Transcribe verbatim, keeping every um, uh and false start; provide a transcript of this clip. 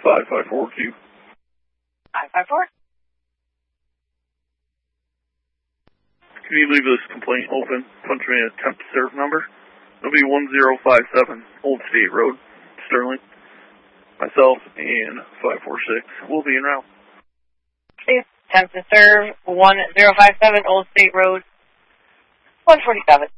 five five four Q. five five four. Can you leave this complaint open? Punch me a temp serve number. It'll be one zero five seven Old State Road, Sterling. Myself and five four six will be en route. Please, temp to serve one zero five seven Old State Road, one forty-seven.